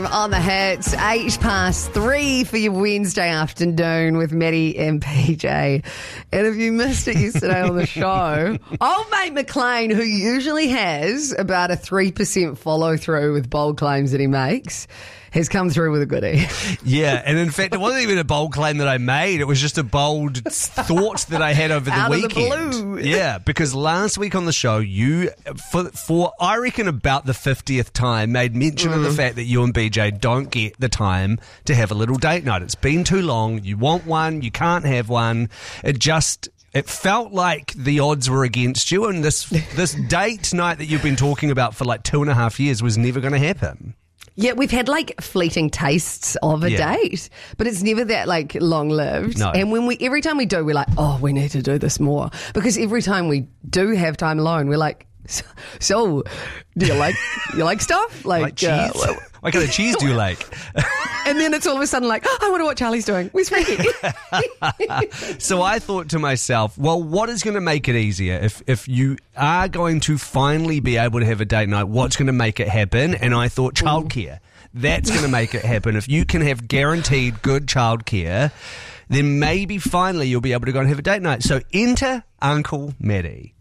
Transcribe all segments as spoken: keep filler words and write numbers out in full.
On the Hits, eight past three for your Wednesday afternoon with Maddie and P J. And if you missed it yesterday on the show, old mate McLean, who usually has about a three percent follow through with bold claims that he makes, has come through with a goodie. Yeah, and in fact, it wasn't even a bold claim that I made. It was just a bold thought that I had over the Out weekend. Of the blue. Yeah, because last week on the show, you, for, for I reckon about the fiftieth time, made mention mm. of the fact that you and B J don't get the time to have a little date night. It's been too long. You want one. You can't have one. It just... It felt like the odds were against you, and this this date night that you've been talking about for like two and a half years was never going to happen. Yeah, we've had like fleeting tastes of a Yeah. date, but it's never that like long lived. No. And when we every time we do, we're like, oh, we need to do this more, because every time we do have time alone, we're like, so, so do you like you like stuff like, Like cheese? uh, well- What kind of cheese do you like? and then it's all of a sudden like, oh, I wonder what Charlie's doing. Where's Frankie? So I thought to myself, well, what is going to make it easier? If if you are going to finally be able to have a date night, what's going to make it happen? And I thought childcare. That's going to make it happen. If you can have guaranteed good childcare, then maybe finally you'll be able to go and have a date night. So enter Uncle Maddie.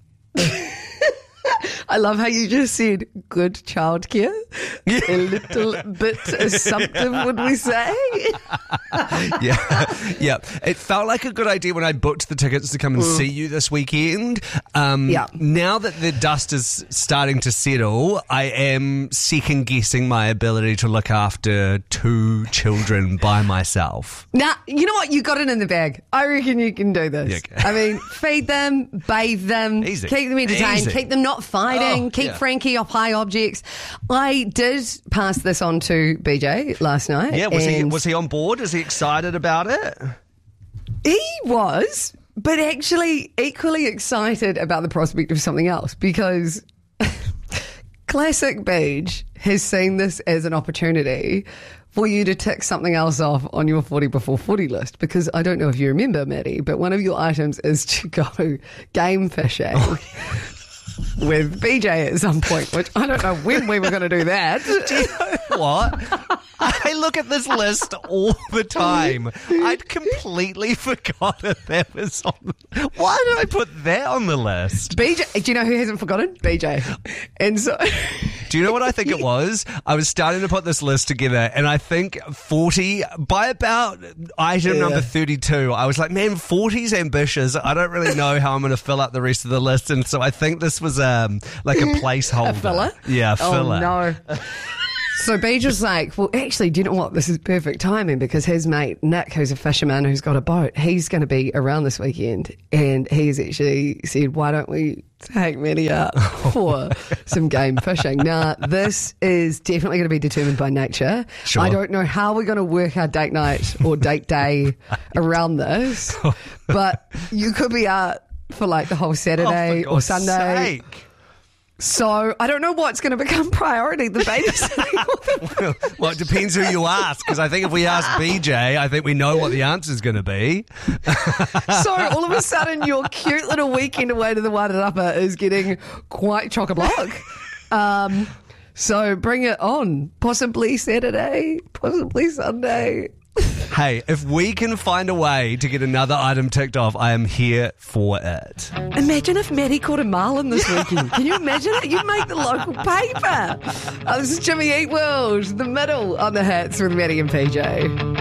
I love how you just said good childcare. Yeah. A little bit assumptive, would we say? yeah, yeah. It felt like a good idea when I booked the tickets to come and mm. see you this weekend. Um, yeah. Now that the dust is starting to settle, I am second guessing my ability to look after two children by myself. Nah, you know what? You got it in the bag. I reckon you can do this. Yeah, okay. I mean, feed them, bathe them, Easy. keep them entertained, Easy. keep them not fighting, Oh, keep yeah. Frankie off high objects. I did pass this on to B J last night. Yeah, was he and was he on board? Is he excited about it? He was, but actually equally excited about the prospect of something else, because Classic Beach has seen this as an opportunity for you to tick something else off on your forty before forty list. Because I don't know if you remember, Maddie, but one of your items is to go game fishing. Oh. With B J at some point, which I don't know when we were going to do that. Do you know what? I look at this list all the time. I'd completely forgotten that was on the... Why did I put that on the list? B J, do you know who hasn't forgotten? B J. And so... Do you know what I think it was? I was starting to put this list together, and I think forty, by about item Yeah. number thirty-two, I was like, man, forty's ambitious. I don't really know how I'm going to fill out the rest of the list. And so I think this was um, like a placeholder. A filler? Yeah, a filler. Oh, no. So B J's like, well, actually, do you know what? This is perfect timing, because his mate, Nick, who's a fisherman who's got a boat, he's going to be around this weekend. And he's actually said, why don't we take Maddie out for some game fishing? Now, this is definitely going to be determined by nature. Sure. I don't know how we're going to work our date night or date day around this, but you could be out for like the whole Saturday Oh, for or God's Sunday. sake. So I don't know what's going to become priority, the babysitting. Well, it depends who you ask, because I think if we ask B J, I think we know what the answer's going to be. So all of a sudden, your cute little weekend away to the Wairarapa is getting quite chock-a-block. Um, so bring it on. Possibly Saturday, possibly Sunday. Hey, if we can find a way to get another item ticked off, I am here for it. Imagine if Maddie caught a marlin this weekend. Can you imagine it? You'd make the local paper. Oh, this is Jimmy Eat World, the middle on the hats with Maddie and P J.